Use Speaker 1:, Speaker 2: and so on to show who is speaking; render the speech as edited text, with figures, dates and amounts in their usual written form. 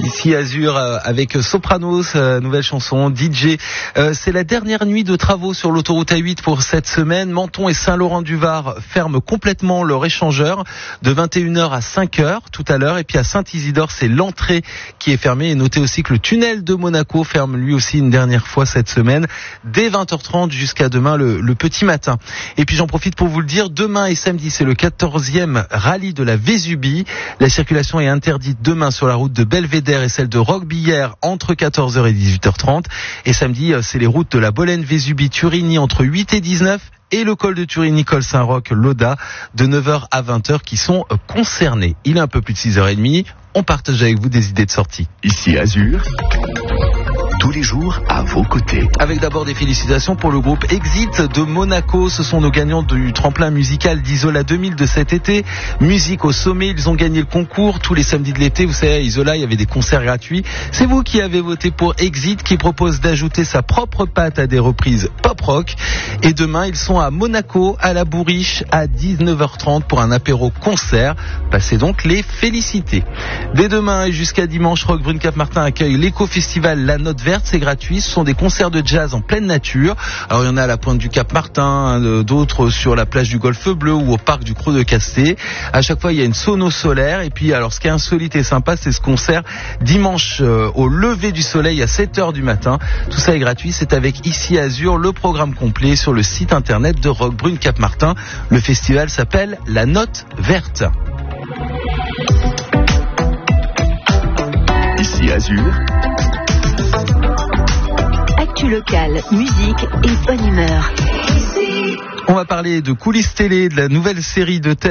Speaker 1: Ici Azur avec Sopranos, nouvelle chanson, DJ. C'est la dernière nuit de travaux sur l'autoroute A8 pour cette semaine. Menton et Saint-Laurent-du-Var ferment complètement leur échangeur de 21h à 5h tout à l'heure. Et puis à Saint-Isidore, c'est l'entrée qui est fermée. Et notez aussi que le tunnel de Monaco ferme lui aussi une dernière fois cette semaine, dès 20h30 jusqu'à demain le petit matin. Et puis j'en profite pour vous le dire, demain et samedi, c'est le 14e rallye de la Vésubie. La circulation est interdite demain sur la route de Belvédère et celle de Roquebillière entre 14h et 18h30. Et samedi, c'est les routes de la Bolène-Vésubie-Turini entre 8 et 19 et le col de Turini, col Saint-Roch-Loda de 9h à 20h qui sont concernés. Il est un peu plus de 6h30. On partage avec vous des idées de sortie.
Speaker 2: Ici Azur, tous les jours à vos côtés.
Speaker 1: Avec d'abord des félicitations pour le groupe Exit de Monaco. Ce sont nos gagnants du tremplin musical d'Isola 2000 de cet été. Musique au sommet, ils ont gagné le concours tous les samedis de l'été. Vous savez, à Isola, il y avait des concerts gratuits. C'est vous qui avez voté pour Exit, qui propose d'ajouter sa propre patte à des reprises pop-rock. Et demain, ils sont à Monaco, à la Bourriche, à 19h30 pour un apéro-concert. Passez donc les féliciter. Dès demain et jusqu'à dimanche, Rock Brune Cap-Martin accueille l'éco-festival La Note Verte. C'est gratuit, ce sont des concerts de jazz en pleine nature. Alors il y en a à la pointe du Cap-Martin, d'autres sur la plage du Golfe Bleu ou au parc du Creux de Casté. À chaque fois il y a une sono solaire. Et puis alors ce qui est insolite et sympa, c'est ce concert dimanche au lever du soleil à 7h du matin. Tout ça est gratuit, c'est avec Ici Azur, le programme complet sur le site internet de Rock Brune Cap-Martin. Le festival s'appelle La Note Verte.
Speaker 2: Ici Azur,
Speaker 3: actu locale, musique et bonne humeur.
Speaker 1: On va parler de coulisses télé, de la nouvelle série de